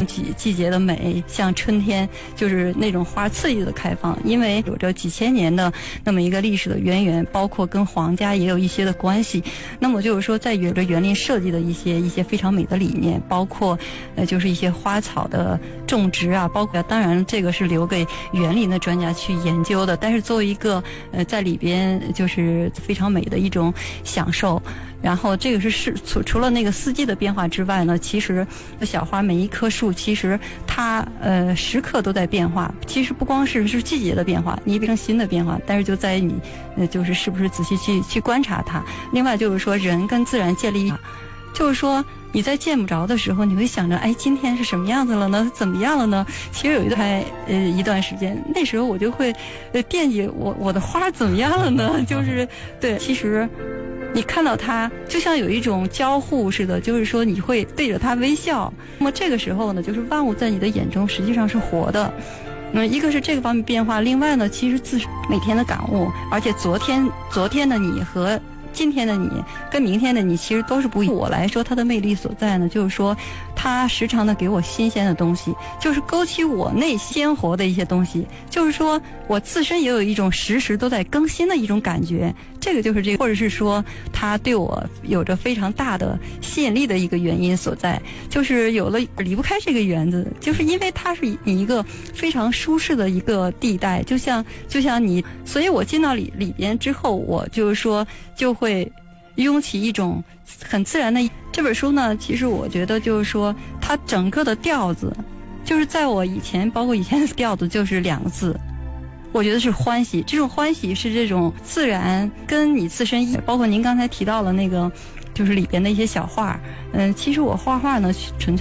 季节的美，像春天就是那种花刺激的开放，因为有着几千年的那么一个历史的渊源，包括跟皇家也有一些的关系。那么就是说，在有着园林设计的一些非常美的理念，包括就是一些花草的种植啊，包括当然这个是留给园林的专家去研究的，但是作为一个在里边就是非常美的一种享受。然后这个是除了那个四季的变化之外呢，其实小花每一棵树其实它时刻都在变化，其实不光是季节的变化，你变成新的变化，但是就在于你就是是不是仔细去观察它。另外就是说人跟自然建立，就是说你在见不着的时候，你会想着，哎，今天是什么样子了呢？怎么样了呢？其实有一段时间，那时候我就会惦记我的花怎么样了呢？就是对，其实你看到它，就像有一种交互似的，就是说你会对着它微笑。那么这个时候呢，就是万物在你的眼中实际上是活的。一个是这个方面变化，另外呢，其实自身每天的感悟，而且昨天的你和今天的你跟明天的你其实都是不一样。我来说它的魅力所在呢，就是说它时常的给我新鲜的东西，就是勾起我内鲜活的一些东西，就是说我自身也有一种时时都在更新的一种感觉。这个就是这个，或者是说它对我有着非常大的吸引力的一个原因所在，就是有了离不开这个园子，就是因为它是你一个非常舒适的一个地带，就像你，所以我进到里边之后，我就是说就会涌起一种很自然的。这本书呢，其实我觉得就是说它整个的调子，就是在我包括以前的调子就是2个字，我觉得是欢喜。这种欢喜是这种自然跟你自身，包括您刚才提到了那个就是里边的一些小画。其实我画画呢纯粹